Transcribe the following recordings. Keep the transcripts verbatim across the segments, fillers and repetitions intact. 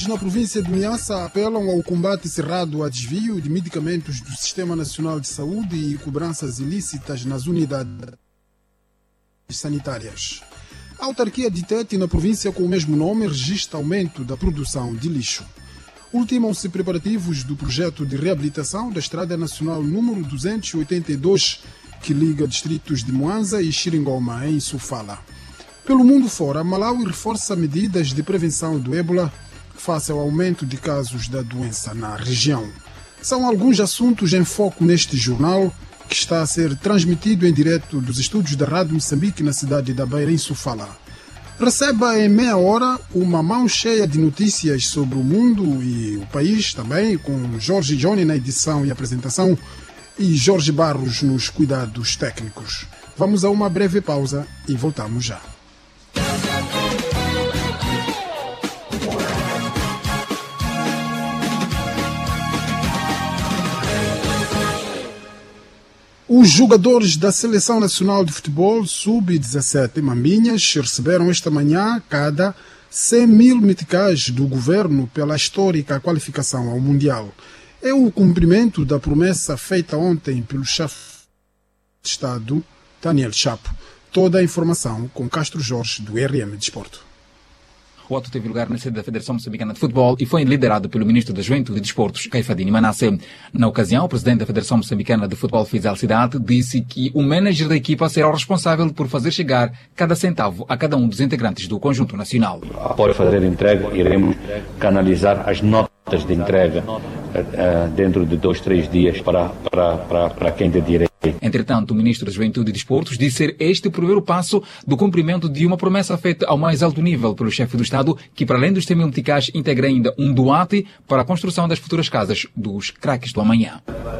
Na província de Niassa apelam ao combate cerrado a desvio de medicamentos do Sistema Nacional de Saúde e cobranças ilícitas nas unidades sanitárias. A autarquia de Tete, na província com o mesmo nome, registra aumento da produção de lixo. Ultimam-se preparativos do projeto de reabilitação da Estrada Nacional número duzentos e oitenta e dois, que liga distritos de Mwanza e Xiringoma, em Sofala. Pelo mundo fora, Malawi reforça medidas de prevenção do ébola face ao aumento de casos da doença na região. São alguns assuntos em foco neste jornal, que está a ser transmitido em direto dos estúdios da Rádio Moçambique na cidade da Beira, em Sofala. Receba em meia hora uma mão cheia de notícias sobre o mundo e o país também, com Jorge Johnny na edição e apresentação e Jorge Barros nos cuidados técnicos. Vamos a uma breve pausa e voltamos já. Os jogadores da Seleção Nacional de Futebol sub dezassete Maminhas receberam esta manhã cada cem mil meticais do governo pela histórica qualificação ao Mundial. É o cumprimento da promessa feita ontem pelo chefe de Estado, Daniel Chapo. Toda a informação com Castro Jorge, do R M Desporto. O ato teve lugar na sede da Federação Moçambicana de Futebol e foi liderado pelo Ministro da Juventude e Desportos, Caifadine Manasse. Na ocasião, o Presidente da Federação Moçambicana de Futebol, Fizal Cidade, disse que o manager da equipa será o responsável por fazer chegar cada centavo a cada um dos integrantes do conjunto nacional. Após fazer a entrega, iremos canalizar as notas de entrega uh, dentro de dois, três dias para, para, para, para quem de direito. Entretanto, o Ministro da Juventude e Desportos disse ser este o primeiro passo do cumprimento de uma promessa feita ao mais alto nível pelo chefe do Estado, que para além dos cem mil meticais integra ainda um doate para a construção das futuras casas dos craques do amanhã.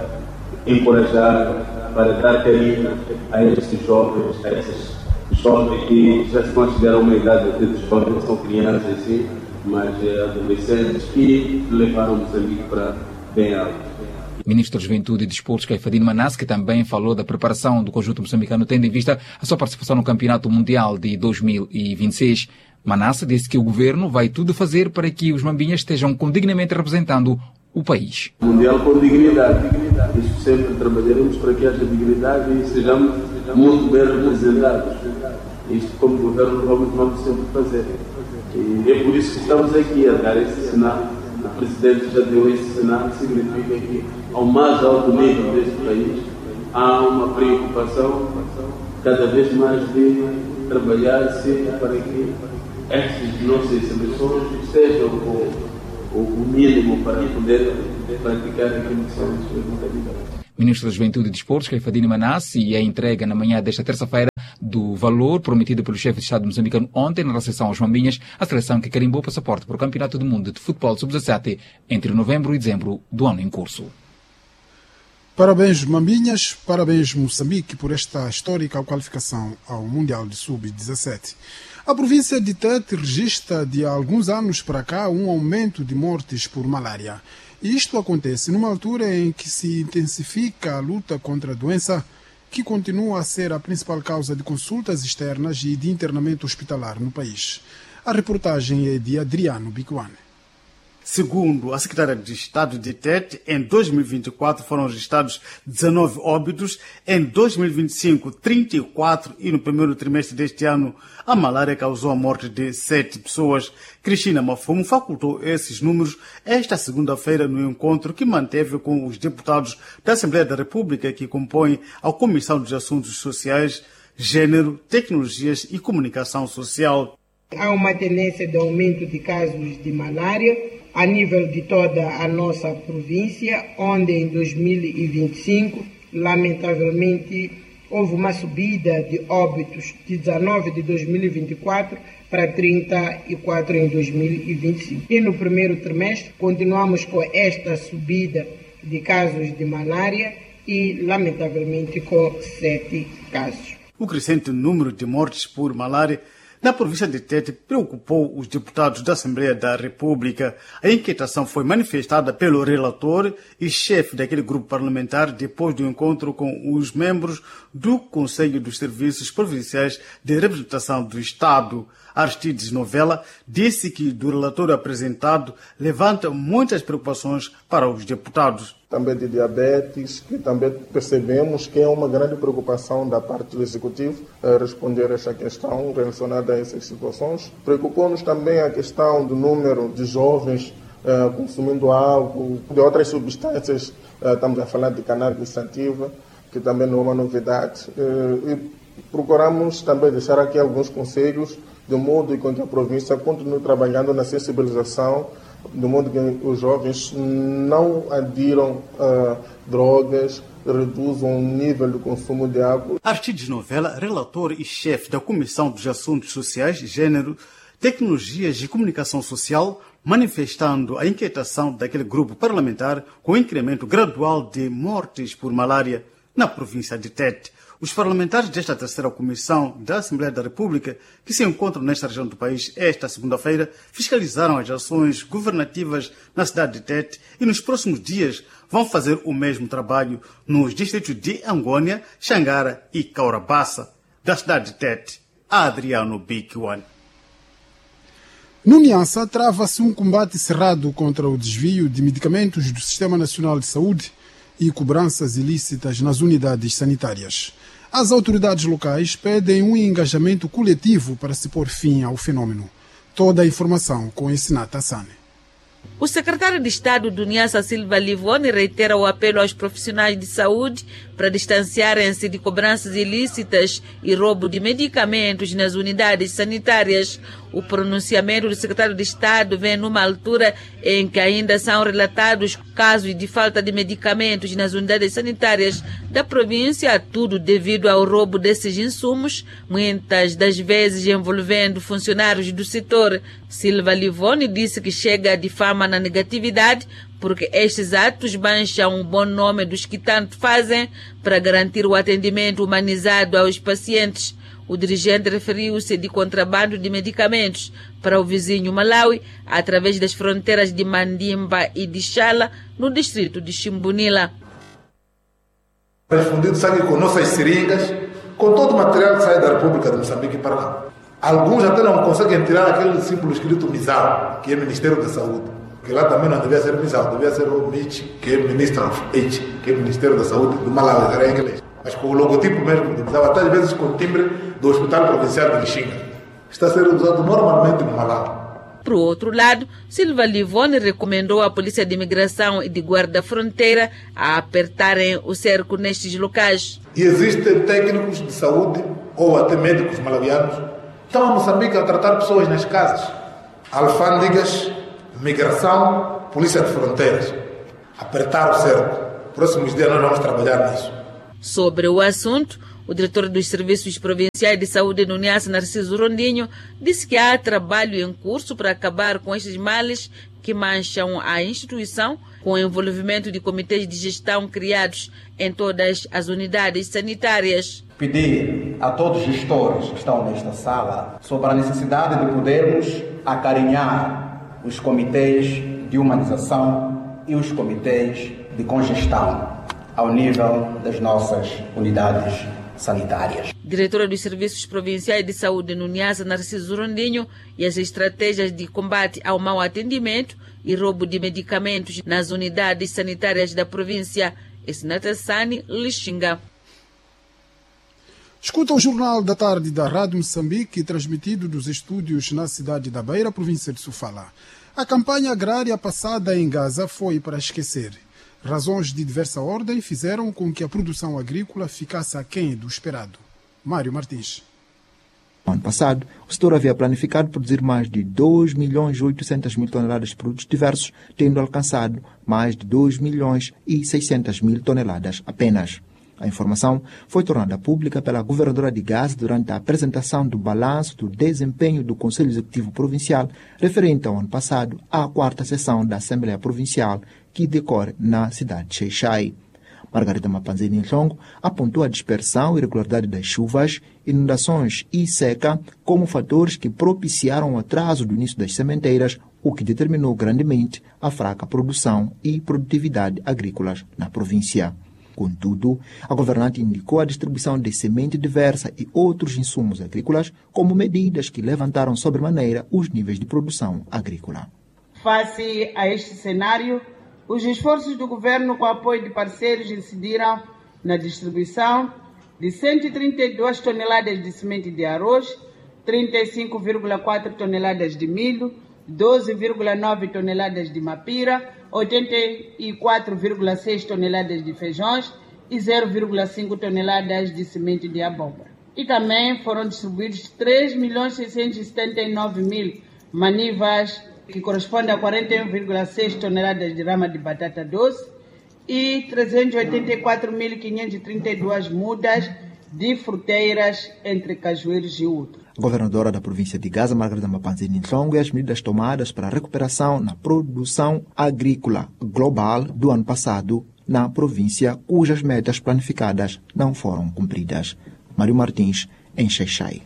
Encorajar, para dar carinho a estes jovens, a esses jovens que já se consideram uma idade de jovens, são crianças assim, mas adolescentes que levaram Moçambique para bem alto. Ministro da Juventude e Desportos, Caifadine Manasse, que também falou da preparação do conjunto moçambicano, tendo em vista a sua participação no Campeonato Mundial de dois mil e vinte e seis. Manasse disse que o governo vai tudo fazer para que os mambinhas estejam condignamente representando o país. Mundial com dignidade. Isso sempre trabalharemos para que haja dignidade e sejamos muito bem representados. Isto, como governo, vamos, vamos sempre fazer. E é por isso que estamos aqui a dar esse sinal. O Presidente já deu esse sinal, significa que, ao mais alto nível deste país, há uma preocupação cada vez mais de trabalhar sempre para que estas nossas seleções sejam o, o mínimo para poder praticar aquilo que são as suas modalidades. Ministro da Juventude e Desportos, Caifadine Manasse, e a entrega na manhã desta terça-feira do valor prometido pelo chefe de Estado moçambicano ontem na recepção aos Mambinhas, a seleção que carimbou o passaporte para o Campeonato do Mundo de Futebol sub dezassete entre novembro e dezembro do ano em curso. Parabéns Mambinhas, parabéns Moçambique por esta histórica qualificação ao Mundial de sub dezassete. A província de Tete registra de alguns anos para cá um aumento de mortes por malária. E isto acontece numa altura em que se intensifica a luta contra a doença, que continua a ser a principal causa de consultas externas e de internamento hospitalar no país. A reportagem é de Adriano Bicuane. Segundo a secretária de Estado de Tete, em dois mil e vinte e quatro foram registrados dezenove óbitos, em dois mil e vinte e cinco, trinta e quatro e no primeiro trimestre deste ano a malária causou a morte de sete pessoas. Cristina Mafumo facultou esses números esta segunda-feira no encontro que manteve com os deputados da Assembleia da República que compõem a Comissão dos Assuntos Sociais, Gênero, Tecnologias e Comunicação Social. Há uma tendência de aumento de casos de malária a nível de toda a nossa província, onde em dois mil e vinte e cinco, lamentavelmente, houve uma subida de óbitos de dezenove de dois mil e vinte e quatro para trinta e quatro em dois mil e vinte e cinco. E no primeiro trimestre, continuamos com esta subida de casos de malária e, lamentavelmente, com sete casos. O crescente número de mortes por malária na província de Tete preocupou os deputados da Assembleia da República. A inquietação foi manifestada pelo relator e chefe daquele grupo parlamentar depois do encontro com os membros do Conselho dos Serviços Provinciais de Representação do Estado. A Aristides Novella, disse que do relatório apresentado levanta muitas preocupações para os deputados. Também de diabetes, que também percebemos que é uma grande preocupação da parte do Executivo eh, responder a esta questão relacionada a essas situações. Preocupou-nos também a questão do número de jovens eh, consumindo álcool, de outras substâncias, eh, estamos a falar de cannabis sativa, que também não é uma novidade. Eh, e procuramos também deixar aqui alguns conselhos, de modo com que a província continue trabalhando na sensibilização, de modo que os jovens não adiram a drogas, reduzam o nível de consumo de álcool. Aristides Novella, relator e chefe da Comissão dos Assuntos Sociais, Gênero, Tecnologias e Comunicação Social, manifestando a inquietação daquele grupo parlamentar com o incremento gradual de mortes por malária na província de Tete. Os parlamentares desta terceira comissão da Assembleia da República, que se encontram nesta região do país esta segunda-feira, fiscalizaram as ações governativas na cidade de Tete e nos próximos dias vão fazer o mesmo trabalho nos distritos de Angônia, Xangara e Caurabaça. Da cidade de Tete, Adriano Bikiwan. No Niassa, trava-se um combate cerrado contra o desvio de medicamentos do Sistema Nacional de Saúde e cobranças ilícitas nas unidades sanitárias. As autoridades locais pedem um engajamento coletivo para se pôr fim ao fenômeno. Toda a informação com Ensinata Sane. O secretário de Estado do Niassa, Silva Livoni, reitera o apelo aos profissionais de saúde para distanciarem-se de cobranças ilícitas e roubo de medicamentos nas unidades sanitárias. O pronunciamento do secretário de Estado vem numa altura em que ainda são relatados casos de falta de medicamentos nas unidades sanitárias da província, tudo devido ao roubo desses insumos, muitas das vezes envolvendo funcionários do setor. Silva Livoni disse que chega de fama na negatividade porque estes atos mancham o bom nome dos que tanto fazem para garantir o atendimento humanizado aos pacientes. O dirigente referiu-se de contrabando de medicamentos para o vizinho Malawi através das fronteiras de Mandimba e de Chala, no distrito de Chimbunila. Respondido sangue com nossas seringas, com todo o material que sai da República de Moçambique para lá. Alguns até não conseguem tirar aquele símbolo escrito MISAL, que é Ministério da Saúde. Porque lá também não devia ser MISAL, devia ser o M I T, que é Minister of H, que é Ministério da Saúde do Malawi, era em inglês. Mas com o logotipo mesmo, de MISAL, até às vezes com o timbre do Hospital Provincial de Lixinga. Está a ser usado normalmente no Malawi. Por outro lado, Silva Livoni recomendou à Polícia de Imigração e de Guarda-Fronteira a apertarem o cerco nestes locais. E existem técnicos de saúde, ou até médicos malawianos, que estão a Moçambique a tratar pessoas nas casas. Alfândegas, migração, Polícia de Fronteiras. Apertar o cerco. Próximos dias nós vamos trabalhar nisso. Sobre o assunto, o diretor dos Serviços Provinciais de Saúde no Niassa, Narciso Rondinho, disse que há trabalho em curso para acabar com estes males que mancham a instituição, com o envolvimento de comitês de gestão criados em todas as unidades sanitárias. Pedir a todos os gestores que estão nesta sala sobre a necessidade de podermos acarinhar os comitês de humanização e os comitês de congestão ao nível das nossas unidades sanitárias. Diretora dos Serviços Provinciais de Saúde no Niassa, Narciso Rondinho, e as estratégias de combate ao mau atendimento e roubo de medicamentos nas unidades sanitárias da província. Ensinata Sane, Lixinga. Escuta o Jornal da Tarde da Rádio Moçambique, transmitido dos estúdios na cidade da Beira, província de Sofala. A campanha agrária passada em Gaza foi para esquecer. Razões de diversa ordem fizeram com que a produção agrícola ficasse aquém do esperado. Mário Martins. No ano passado, o setor havia planificado produzir mais de dois milhões e oitocentas mil toneladas de produtos diversos, tendo alcançado mais de dois milhões e seiscentas mil toneladas apenas. A informação foi tornada pública pela governadora de Gaza durante a apresentação do balanço do desempenho do Conselho Executivo Provincial referente ao ano passado à quarta sessão da Assembleia Provincial que decorre na cidade de Xai-Xai. Margarida Mapanzini Nhlongo apontou a dispersão e irregularidade das chuvas, inundações e seca como fatores que propiciaram o atraso do início das sementeiras, o que determinou grandemente a fraca produção e produtividade agrícolas na província. Contudo, a governante indicou a distribuição de semente diversa e outros insumos agrícolas como medidas que levantaram sobremaneira os níveis de produção agrícola. Face a este cenário, os esforços do governo com apoio de parceiros incidiram na distribuição de cento e trinta e duas toneladas de semente de arroz, trinta e cinco vírgula quatro toneladas de milho, doze vírgula nove toneladas de mapira, oitenta e quatro vírgula seis toneladas de feijões e zero vírgula cinco toneladas de semente de abóbora. E também foram distribuídos três milhões seiscentos e setenta e nove mil manivas, que corresponde a quarenta e um vírgula seis toneladas de rama de batata doce, e trezentos e oitenta e quatro mil quinhentas e trinta e duas mudas de fruteiras entre cajueiros e outros. A governadora da província de Gaza, Margarida Mapanzini Nhlongo, e as medidas tomadas para a recuperação na produção agrícola global do ano passado na província, cujas metas planificadas não foram cumpridas. Mário Martins, em Xai-Xai.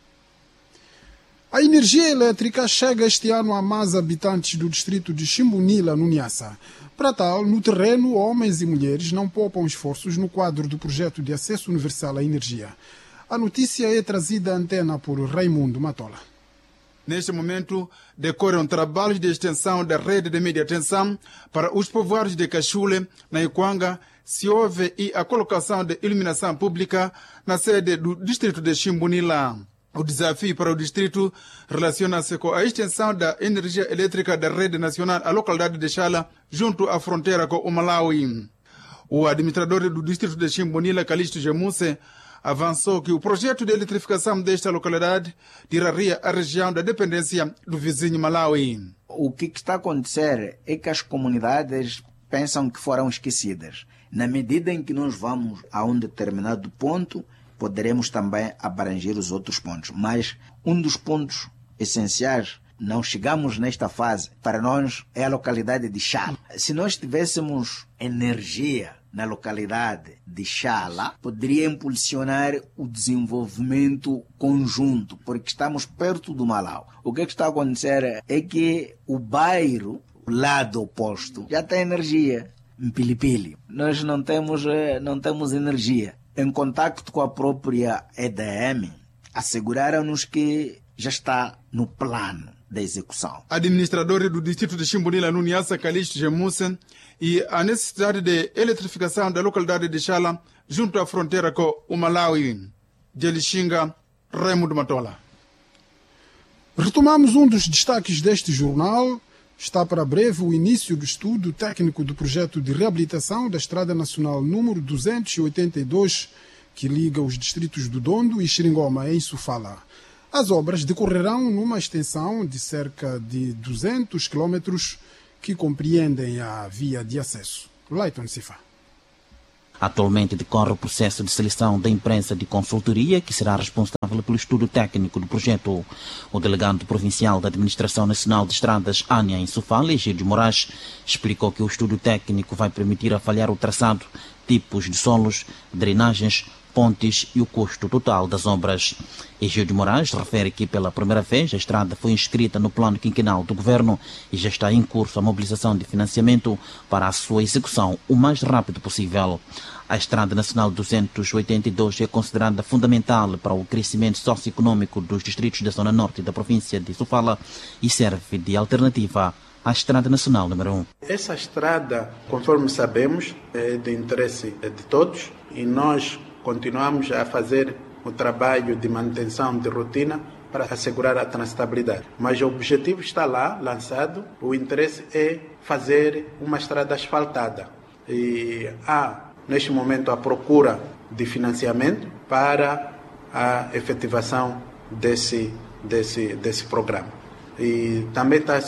A energia elétrica chega este ano a mais habitantes do distrito de Chimbunila, no Niassa. Para tal, no terreno, homens e mulheres não poupam esforços no quadro do projeto de acesso universal à energia. A notícia é trazida à antena por Raimundo Matola. Neste momento, decorrem trabalhos de extensão da rede de média tensão para os povoados de Caxule, na Iquanga, Siove e a colocação de iluminação pública na sede do distrito de Chimbunila. O desafio para o distrito relaciona-se com a extensão da energia elétrica da rede nacional à localidade de Chala, junto à fronteira com o Malawi. O administrador do distrito de Chimbunila, Calixto Gemuse, avançou que o projeto de eletrificação desta localidade tiraria a região da dependência do vizinho Malawi. O que está a acontecer é que as comunidades pensam que foram esquecidas. Na medida em que nós vamos a um determinado ponto, poderemos também abranger os outros pontos. Mas um dos pontos essenciais, não chegamos nesta fase, para nós é a localidade de Chala. Se nós tivéssemos energia na localidade de Chala, poderia impulsionar o desenvolvimento conjunto, porque estamos perto do Malau. O que está a acontecer é que o bairro, o lado oposto, já tem energia, em Pilipili. Nós não temos, não temos energia. Em contacto com a própria E D M, asseguraram-nos que já está no plano da execução. Administrador do distrito de Chimbunila, no Niassa, Calixto Gemusen, e a necessidade de eletrificação da localidade de Chala, junto à fronteira com o Malawi. De Lixinga, Raimundo Matola. Retomamos um dos destaques deste jornal. Está para breve o início do estudo técnico do projeto de reabilitação da Estrada Nacional número duzentos e oitenta e dois, que liga os distritos do Dondo e Xiringoma, em Sofala. As obras decorrerão numa extensão de cerca de duzentos quilômetros que compreendem a via de acesso. Leiton Sifa. Atualmente decorre o processo de seleção da imprensa de consultoria que será responsável pelo estudo técnico do projeto. O delegado provincial da Administração Nacional de Estradas, Ania, em Sofala, Egídio Moraes, explicou que o estudo técnico vai permitir avaliar o traçado, tipos de solos, drenagens, pontes e o custo total das obras. Egídio Moraes refere que pela primeira vez a estrada foi inscrita no plano quinquenal do governo e já está em curso a mobilização de financiamento para a sua execução o mais rápido possível. A Estrada Nacional duzentos e oitenta e dois é considerada fundamental para o crescimento socioeconômico dos distritos da zona norte da província de Sofala e serve de alternativa à Estrada Nacional número um. Essa estrada, conforme sabemos, é de interesse de todos e nós continuamos a fazer o trabalho de manutenção de rotina para assegurar a transitabilidade. Mas o objetivo está lá, lançado. O interesse é fazer uma estrada asfaltada. E há, neste momento, a procura de financiamento para a efetivação desse, desse, desse programa. E também está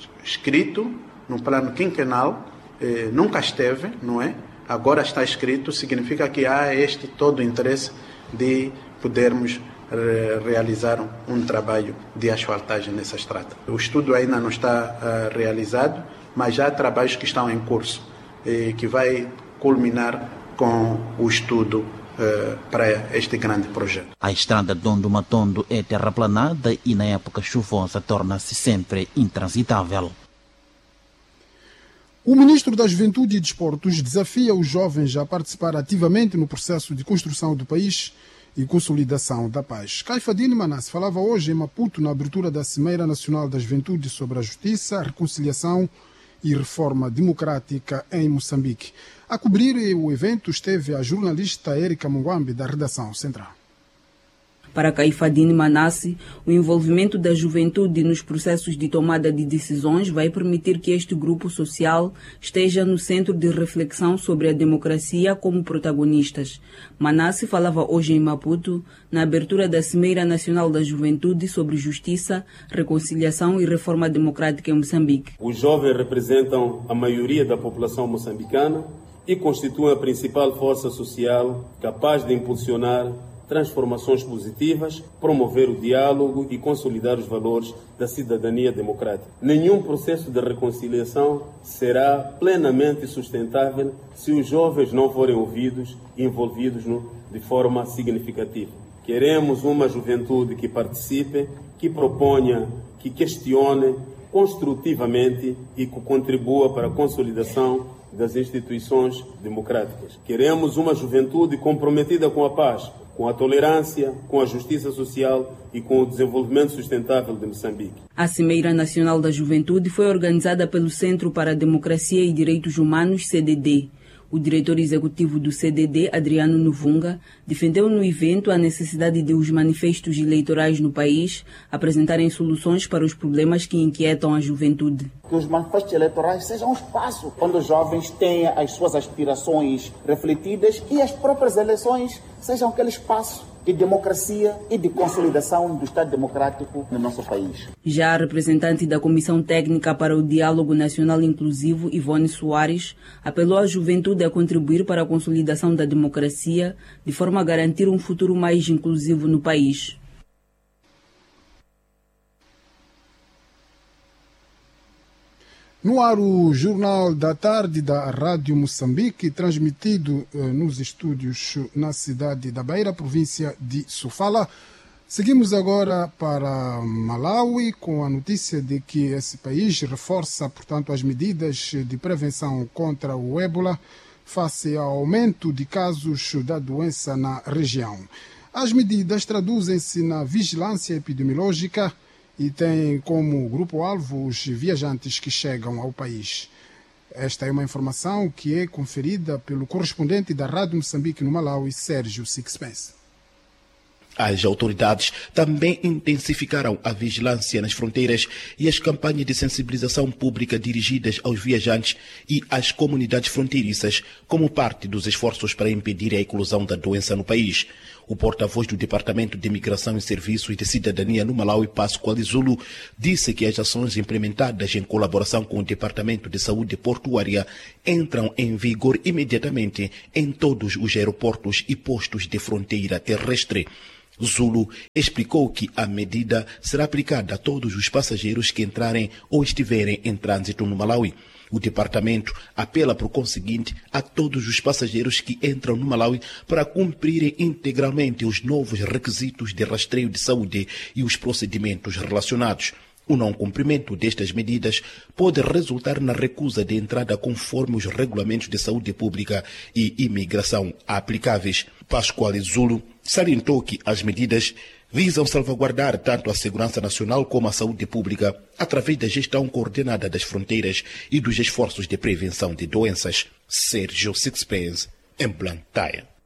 escrito no plano quinquenal, eh, nunca esteve, não é? Agora está escrito, significa que há este todo o interesse de podermos re realizar um, um trabalho de asfaltagem nessa estrada. O estudo ainda não está uh, realizado, mas já há trabalhos que estão em curso e que vai culminar com o estudo uh, para este grande projeto. A estrada Dondo-Matondo é terraplanada e na época chuvosa torna-se sempre intransitável. O ministro da Juventude e Desportos desafia os jovens a participar ativamente no processo de construção do país e consolidação da paz. Caifadine Manasse falava hoje em Maputo na abertura da Cimeira Nacional da Juventude sobre a Justiça, Reconciliação e Reforma Democrática em Moçambique. A cobrir o evento esteve a jornalista Érica Mungwambi, da Redação Central. Para Caifadine Manasse, o envolvimento da juventude nos processos de tomada de decisões vai permitir que este grupo social esteja no centro de reflexão sobre a democracia como protagonistas. Manasse falava hoje em Maputo, na abertura da Cimeira Nacional da Juventude sobre Justiça, Reconciliação e Reforma Democrática em Moçambique. Os jovens representam a maioria da população moçambicana e constituem a principal força social capaz de impulsionar transformações positivas, promover o diálogo e consolidar os valores da cidadania democrática. Nenhum processo de reconciliação será plenamente sustentável se os jovens não forem ouvidos e envolvidos no, de forma significativa. Queremos uma juventude que participe, que proponha, que questione construtivamente e que contribua para a consolidação das instituições democráticas. Queremos uma juventude comprometida com a paz, com a tolerância, com a justiça social e com o desenvolvimento sustentável de Moçambique. A Cimeira Nacional da Juventude foi organizada pelo Centro para a Democracia e Direitos Humanos, C D D. O diretor executivo do C D D, Adriano Novunga, defendeu no evento a necessidade de os manifestos eleitorais no país apresentarem soluções para os problemas que inquietam a juventude. Que os manifestos eleitorais sejam um espaço onde os jovens tenham as suas aspirações refletidas e as próprias eleições sejam aquele espaço de democracia e de consolidação do Estado democrático no nosso país. Já a representante da Comissão Técnica para o Diálogo Nacional Inclusivo, Ivone Soares, apelou à juventude a contribuir para a consolidação da democracia, de forma a garantir um futuro mais inclusivo no país. No ar, o Jornal da Tarde da Rádio Moçambique, transmitido eh, nos estúdios na cidade da Beira, província de Sofala. Seguimos agora para Malawi com a notícia de que esse país reforça, portanto, as medidas de prevenção contra o ébola face ao aumento de casos da doença na região. As medidas traduzem-se na vigilância epidemiológica e tem como grupo-alvo os viajantes que chegam ao país. Esta é uma informação que é conferida pelo correspondente da Rádio Moçambique no Malawi, Sérgio Sixpence. As autoridades também intensificaram a vigilância nas fronteiras e as campanhas de sensibilização pública dirigidas aos viajantes e às comunidades fronteiriças, como parte dos esforços para impedir a eclosão da doença no país. O porta-voz do Departamento de Imigração e Serviços de Cidadania no Malawi, Pascoal Zulu, disse que as ações implementadas em colaboração com o Departamento de Saúde Portuária entram em vigor imediatamente em todos os aeroportos e postos de fronteira terrestre. Zulu explicou que a medida será aplicada a todos os passageiros que entrarem ou estiverem em trânsito no Malawi. O departamento apela, por conseguinte, a todos os passageiros que entram no Malawi para cumprirem integralmente os novos requisitos de rastreio de saúde e os procedimentos relacionados. O não cumprimento destas medidas pode resultar na recusa de entrada conforme os regulamentos de saúde pública e imigração aplicáveis. Pascoal Zulu salientou que as medidas visam salvaguardar tanto a segurança nacional como a saúde pública através da gestão coordenada das fronteiras e dos esforços de prevenção de doenças. Sérgio Sixpence, em Blantyre.